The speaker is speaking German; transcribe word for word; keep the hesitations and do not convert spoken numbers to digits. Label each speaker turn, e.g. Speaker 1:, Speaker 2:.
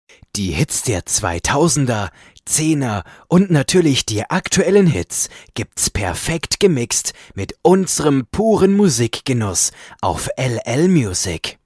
Speaker 1: Die Hits der zweitausender, Zehner und natürlich die aktuellen Hits gibt's perfekt gemixt mit unserem puren Musikgenuss auf L L Music.